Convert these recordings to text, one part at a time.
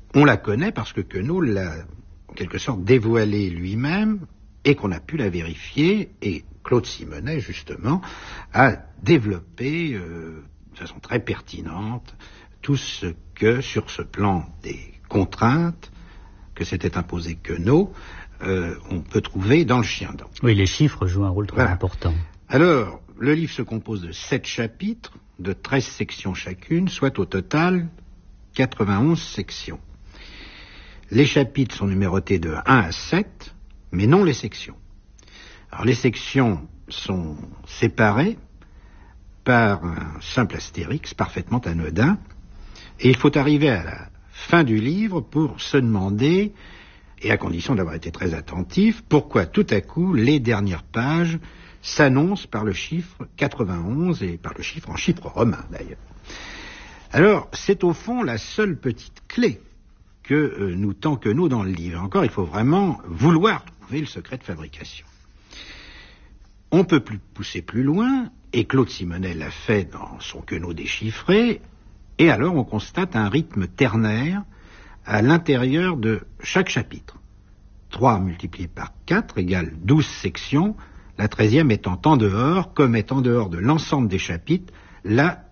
On la connaît parce que Queneau l'a, en quelque sorte, dévoilée lui-même et qu'on a pu la vérifier. Et Claude Simonet, justement, a développé de façon très pertinente tout ce que, sur ce plan des contraintes que s'était imposé Queneau, on peut trouver dans Le Chien d'An. Oui, les chiffres jouent un rôle très important. Alors, le livre se compose de 7 chapitres, de 13 sections chacune, soit au total 91 sections. Les chapitres sont numérotés de 1 à 7, mais non les sections. Alors, les sections sont séparées par un simple astérix parfaitement anodin, et il faut arriver à la fin du livre pour se demander, et à condition d'avoir été très attentif, pourquoi tout à coup les dernières pages s'annoncent par le chiffre 91 et par le chiffre en chiffre romain d'ailleurs. Alors, c'est au fond la seule petite clé que nous tend Queneau dans le livre. Encore, il faut vraiment vouloir trouver le secret de fabrication. On peut plus pousser plus loin, et Claude Simonet l'a fait dans son Queneau déchiffré, et alors on constate un rythme ternaire à l'intérieur de chaque chapitre. 3 multiplié par 4 égale 12 sections, la 13e étant en dehors, comme est en dehors de l'ensemble des chapitres, la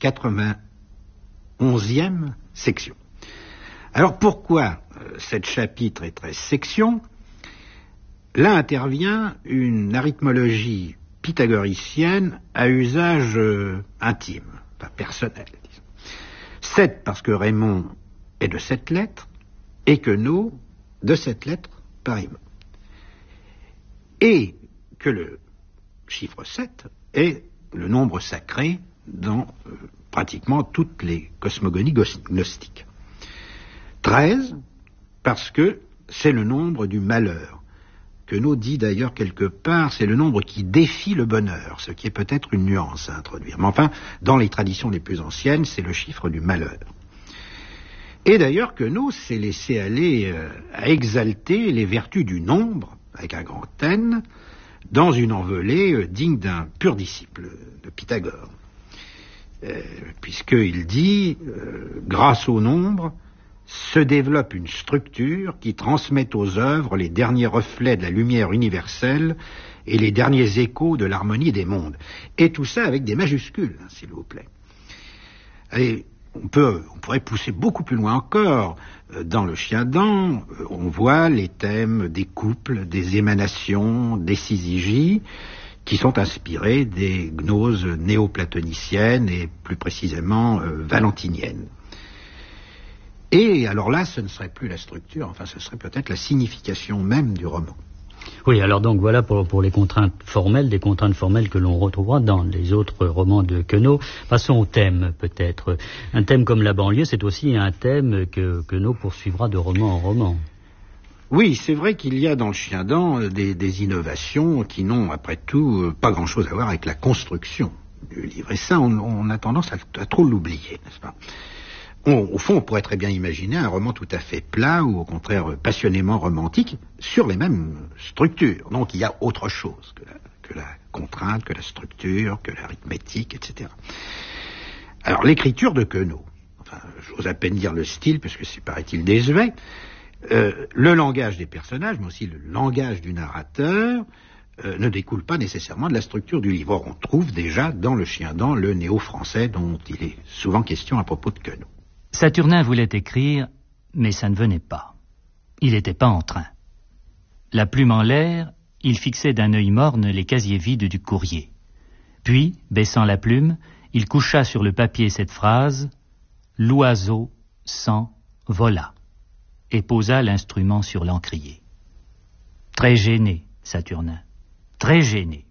91e section. Alors pourquoi 7 chapitres et 13 sections ? Là intervient une arithmologie pythagoricienne à usage intime, pas personnel. 7 parce que Raymond est de 7 lettres et Queneau de 7 lettres pareillement. Et que le chiffre 7 est le nombre sacré dans pratiquement toutes les cosmogonies gnostiques. 13 parce que c'est le nombre du malheur. Queneau dit d'ailleurs quelque part, c'est le nombre qui défie le bonheur, ce qui est peut-être une nuance à introduire. Mais enfin, dans les traditions les plus anciennes, c'est le chiffre du malheur. Et d'ailleurs, Queneau s'est laissé aller à exalter les vertus du nombre, avec un grand N, dans une envolée digne d'un pur disciple de Pythagore. Puisqu'il dit, grâce au nombre, se développe une structure qui transmet aux œuvres les derniers reflets de la lumière universelle et les derniers échos de l'harmonie des mondes. Et tout ça avec des majuscules, s'il vous plaît. Allez, on pourrait pousser beaucoup plus loin encore. Dans Le Chien d'An, on voit les thèmes des couples, des émanations, des syzygies, qui sont inspirés des gnoses néoplatoniciennes et plus précisément valentiniennes. Et alors là, ce ne serait plus la structure, enfin ce serait peut-être la signification même du roman. Oui, alors donc voilà pour les contraintes formelles, des contraintes formelles que l'on retrouvera dans les autres romans de Queneau. Passons au thème peut-être. Un thème comme la banlieue, c'est aussi un thème que Queneau poursuivra de roman en roman. Oui, c'est vrai qu'il y a dans Le Chien d'An des innovations qui n'ont, après tout, pas grand-chose à voir avec la construction du livre. Et ça, on a tendance à trop l'oublier, n'est-ce pas ? Au fond, on pourrait très bien imaginer un roman tout à fait plat ou au contraire passionnément romantique sur les mêmes structures. Donc il y a autre chose que la contrainte, que la structure, que l'arithmétique, etc. Alors l'écriture de Queneau, enfin j'ose à peine dire le style parce que c'est paraît-il désuet, le langage des personnages, mais aussi le langage du narrateur, ne découle pas nécessairement de la structure du livre. Or, on trouve déjà dans Le Chien d'An le néo-français dont il est souvent question à propos de Queneau. Saturnin voulait écrire, mais ça ne venait pas. Il n'était pas en train. La plume en l'air, il fixait d'un œil morne les casiers vides du courrier. Puis, baissant la plume, il coucha sur le papier cette phrase « L'oiseau s'envola » et posa l'instrument sur l'encrier. Très gêné, Saturnin, très gêné.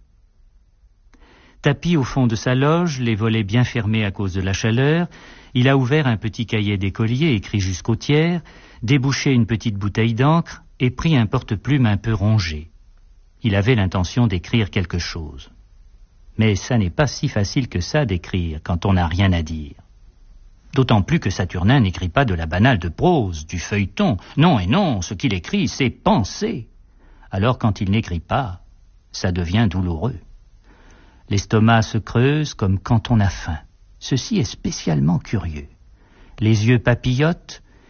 Tapi au fond de sa loge, les volets bien fermés à cause de la chaleur, il a ouvert un petit cahier d'écolier écrit jusqu'au tiers, débouché une petite bouteille d'encre et pris un porte-plume un peu rongé. Il avait l'intention d'écrire quelque chose. Mais ça n'est pas si facile que ça d'écrire quand on n'a rien à dire. D'autant plus que Saturnin n'écrit pas de la banale de prose, du feuilleton. Non et non, ce qu'il écrit, c'est penser. Alors quand il n'écrit pas, ça devient douloureux. L'estomac se creuse comme quand on a faim. Ceci est spécialement curieux. Les yeux papillotent,